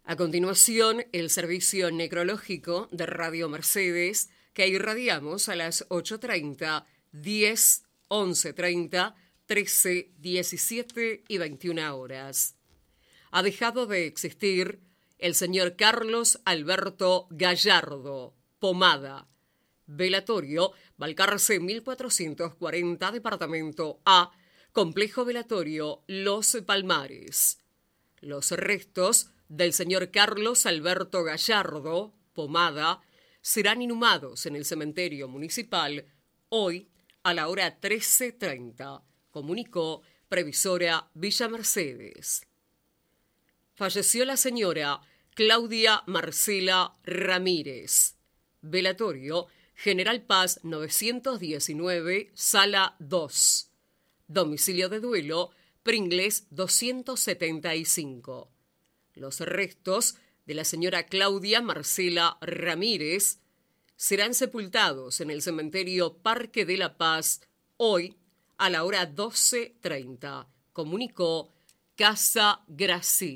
A continuación, el servicio necrológico de Radio Mercedes, que irradiamos a las 8:30, 10, 11:30, 13, 17 y 21 horas. Ha dejado de existir el señor Carlos Alberto Gallardo, Pomada. Velatorio, Balcarce 1440, Departamento A, Complejo Velatorio Los Palmares. Los restos del señor Carlos Alberto Gallardo, Pomada, serán inhumados en el cementerio municipal hoy a la hora 13:30, comunicó Previsora Villa Mercedes. Falleció la señora Claudia Marcela Ramírez. Velatorio, General Paz 919, Sala 2. Domicilio de duelo, Pringles 275. Los restos de la señora Claudia Marcela Ramírez serán sepultados en el cementerio Parque de la Paz hoy a la hora 12:30, comunicó Casa Grací.